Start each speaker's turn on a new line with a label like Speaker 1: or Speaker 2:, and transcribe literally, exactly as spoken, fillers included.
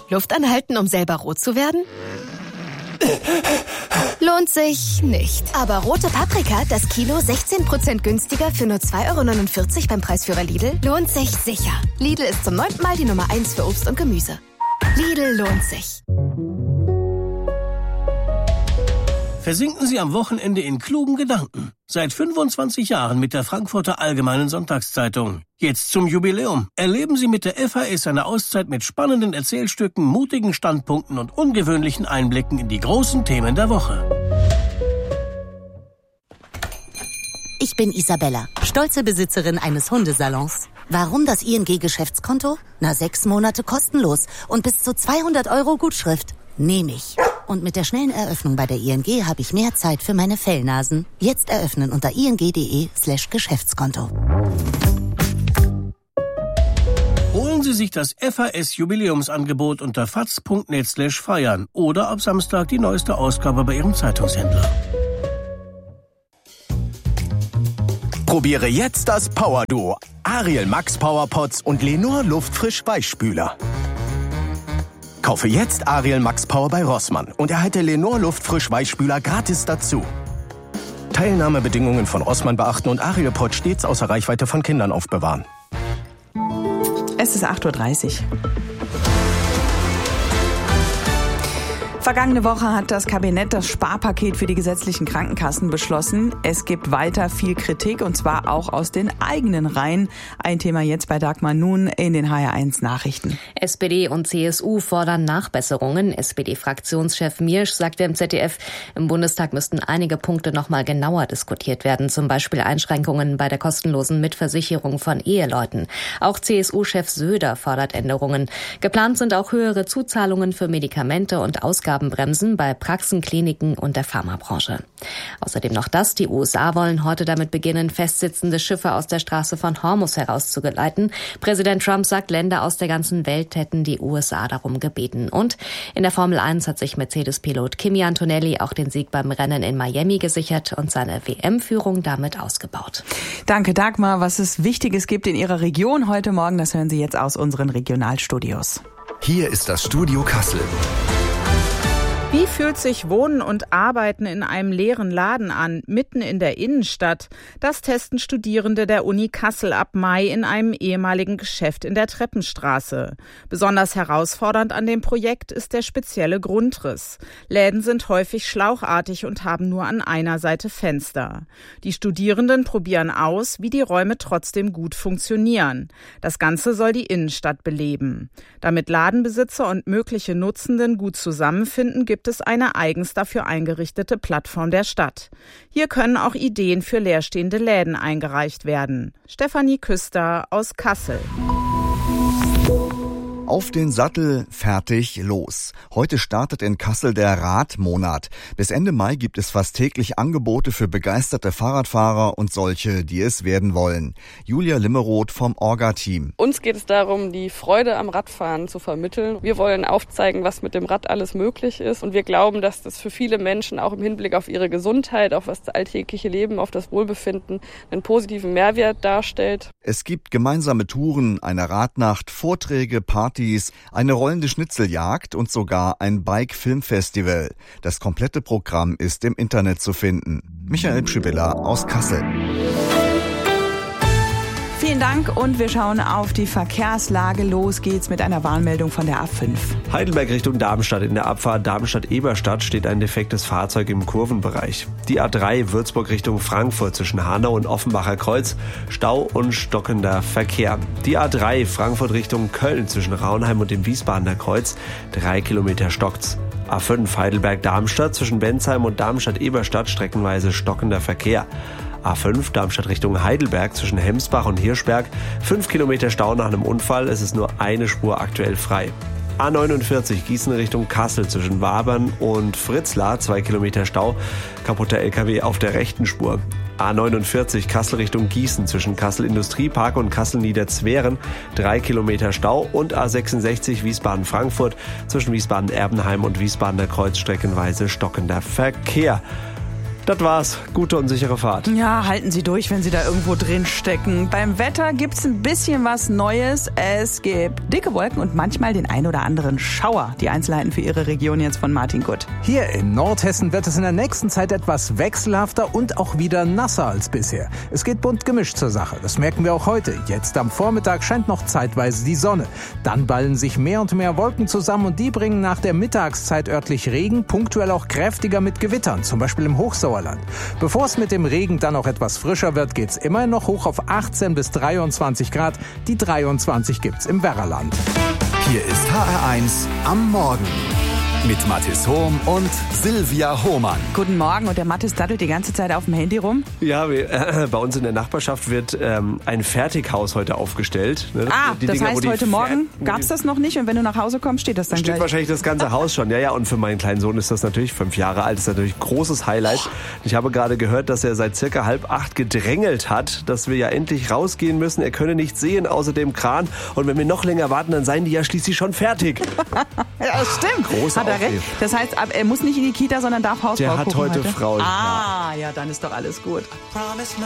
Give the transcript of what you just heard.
Speaker 1: Luft anhalten, um selber rot zu werden? Lohnt sich nicht. Aber rote Paprika, das Kilo sechzehn Prozent günstiger für nur zwei Euro neunundvierzig beim Preisführer Lidl, lohnt sich sicher. Lidl ist zum neunten Mal die Nummer eins für Obst und Gemüse. Lidl lohnt sich.
Speaker 2: Versinken Sie am Wochenende in klugen Gedanken. Seit fünfundzwanzig Jahren mit der Frankfurter Allgemeinen Sonntagszeitung. Jetzt zum Jubiläum. Erleben Sie mit der F A S eine Auszeit mit spannenden Erzählstücken, mutigen Standpunkten und ungewöhnlichen Einblicken in die großen Themen der Woche.
Speaker 3: Ich bin Isabella, stolze Besitzerin eines Hundesalons. Warum das I N G-Geschäftskonto? Na, sechs Monate kostenlos und bis zu zweihundert Euro Gutschrift. Nehme ich. Und mit der schnellen Eröffnung bei der I N G habe ich mehr Zeit für meine Fellnasen. Jetzt eröffnen unter ing.de slash Geschäftskonto.
Speaker 2: Holen Sie sich das F A S-Jubiläumsangebot unter faz punkt net slash feiern oder ab Samstag die neueste Ausgabe bei Ihrem Zeitungshändler.
Speaker 4: Probiere jetzt das Power-Duo. Ariel Max Powerpots und Lenor Luftfrisch Weichspüler. Kaufe jetzt Ariel Max Power bei Rossmann und erhalte Lenor Luftfrisch Weichspüler gratis dazu. Teilnahmebedingungen von Rossmann beachten und Ariel Pot stets außer Reichweite von Kindern aufbewahren.
Speaker 5: Es ist acht Uhr dreißig. Vergangene Woche hat das Kabinett das Sparpaket für die gesetzlichen Krankenkassen beschlossen. Es gibt weiter viel Kritik und zwar auch aus den eigenen Reihen. Ein Thema jetzt bei Dagmar Nun in den H R eins Nachrichten.
Speaker 6: S P D und C S U fordern Nachbesserungen. S P D-Fraktionschef Miersch sagte im Z D F, im Bundestag müssten einige Punkte noch mal genauer diskutiert werden. Zum Beispiel Einschränkungen bei der kostenlosen Mitversicherung von Eheleuten. Auch C S U-Chef Söder fordert Änderungen. Geplant sind auch höhere Zuzahlungen für Medikamente und Ausgaben Bremsen bei Praxen, Kliniken und der Pharmabranche. Außerdem noch das, die U S A wollen heute damit beginnen, festsitzende Schiffe aus der Straße von Hormuz herauszugeleiten. Präsident Trump sagt, Länder aus der ganzen Welt hätten die U S A darum gebeten. Und in der Formel eins hat sich Mercedes-Pilot Kimi Antonelli auch den Sieg beim Rennen in Miami gesichert und seine W M-Führung damit ausgebaut.
Speaker 5: Danke, Dagmar. Was es Wichtiges gibt in Ihrer Region heute Morgen, das hören Sie jetzt aus unseren Regionalstudios.
Speaker 7: Hier ist das Studio Kassel.
Speaker 8: Wie fühlt sich Wohnen und Arbeiten in einem leeren Laden an, mitten in der Innenstadt? Das testen Studierende der Uni Kassel ab Mai in einem ehemaligen Geschäft in der Treppenstraße. Besonders herausfordernd an dem Projekt ist der spezielle Grundriss. Läden sind häufig schlauchartig und haben nur an einer Seite Fenster. Die Studierenden probieren aus, wie die Räume trotzdem gut funktionieren. Das Ganze soll die Innenstadt beleben. Damit Ladenbesitzer und mögliche Nutzenden gut zusammenfinden, gibt es eine eigens dafür eingerichtete Plattform der Stadt. Hier können auch Ideen für leerstehende Läden eingereicht werden. Stefanie Küster aus Kassel.
Speaker 9: Auf den Sattel, fertig, los. Heute startet in Kassel der Radmonat. Bis Ende Mai gibt es fast täglich Angebote für begeisterte Fahrradfahrer und solche, die es werden wollen. Julia Limmeroth vom Orga-Team.
Speaker 10: Uns geht es darum, die Freude am Radfahren zu vermitteln. Wir wollen aufzeigen, was mit dem Rad alles möglich ist. Und wir glauben, dass das für viele Menschen auch im Hinblick auf ihre Gesundheit, auf das alltägliche Leben, auf das Wohlbefinden einen positiven Mehrwert darstellt.
Speaker 9: Es gibt gemeinsame Touren, eine Radnacht, Vorträge, Partys, eine rollende Schnitzeljagd und sogar ein Bike-Filmfestival. Das komplette Programm ist im Internet zu finden. Michael Pschibilla aus Kassel.
Speaker 5: Vielen Dank und wir schauen auf die Verkehrslage. Los geht's mit einer Warnmeldung von der A fünf.
Speaker 11: Heidelberg Richtung Darmstadt. In der Abfahrt Darmstadt-Eberstadt steht ein defektes Fahrzeug im Kurvenbereich. Die A drei Würzburg Richtung Frankfurt zwischen Hanau und Offenbacher Kreuz. Stau und stockender Verkehr. Die A drei Frankfurt Richtung Köln zwischen Raunheim und dem Wiesbadener Kreuz. Drei Kilometer stockt's. A fünf Heidelberg-Darmstadt zwischen Bensheim und Darmstadt-Eberstadt streckenweise stockender Verkehr. A fünf Darmstadt Richtung Heidelberg zwischen Hemsbach und Hirschberg. Fünf Kilometer Stau nach einem Unfall. Es ist nur eine Spur aktuell frei. A neunundvierzig Gießen Richtung Kassel zwischen Wabern und Fritzlar. Zwei Kilometer Stau. Kaputter L K W auf der rechten Spur. A neunundvierzig Kassel Richtung Gießen zwischen Kassel Industriepark und Kassel Niederzweren. Drei Kilometer Stau. Und A sechsundsechzig Wiesbaden-Frankfurt zwischen Wiesbaden-Erbenheim und Wiesbadener Kreuz streckenweise stockender Verkehr. Das war's. Gute und sichere Fahrt.
Speaker 5: Ja, halten Sie durch, wenn Sie da irgendwo drin stecken. Beim Wetter gibt's ein bisschen was Neues. Es gibt dicke Wolken und manchmal den ein oder anderen Schauer. Die Einzelheiten für Ihre Region jetzt von Martin Gutt.
Speaker 12: Hier in Nordhessen wird es in der nächsten Zeit etwas wechselhafter und auch wieder nasser als bisher. Es geht bunt gemischt zur Sache. Das merken wir auch heute. Jetzt am Vormittag scheint noch zeitweise die Sonne. Dann ballen sich mehr und mehr Wolken zusammen und die bringen nach der Mittagszeit örtlich Regen, punktuell auch kräftiger mit Gewittern, zum Beispiel im Hochsauerland. Bevor es mit dem Regen dann auch etwas frischer wird, geht's immerhin noch hoch auf achtzehn bis dreiundzwanzig Grad. Die dreiundzwanzig gibt's im Werraland.
Speaker 7: Hier ist H R eins am Morgen. Mit Mathis Hohm und Silvia Hohmann.
Speaker 5: Guten Morgen. Und der Mathis daddelt die ganze Zeit auf dem Handy rum?
Speaker 11: Ja, wir, äh, bei uns in der Nachbarschaft wird ähm, ein Fertighaus heute aufgestellt. Ne?
Speaker 5: Ah,
Speaker 11: die
Speaker 5: das
Speaker 11: Dinger,
Speaker 5: heißt, heute Morgen gab es das noch nicht und wenn du nach Hause kommst, steht das dann
Speaker 11: steht
Speaker 5: gleich?
Speaker 11: wahrscheinlich das ganze Haus schon. Ja, ja, und für meinen kleinen Sohn ist das natürlich fünf Jahre alt. Das ist natürlich ein großes Highlight. Ich habe gerade gehört, dass er seit circa halb acht gedrängelt hat, dass wir ja endlich rausgehen müssen. Er könne nichts sehen außer dem Kran. Und wenn wir noch länger warten, dann seien die ja schließlich schon fertig.
Speaker 5: Ja, stimmt.
Speaker 11: Großer
Speaker 5: Hat er recht. Das heißt, er muss nicht in die Kita, sondern darf Hausbau
Speaker 11: Der hat
Speaker 5: gucken
Speaker 11: heute
Speaker 5: heute.
Speaker 11: Frau.
Speaker 5: Ah, ja, dann ist doch alles gut.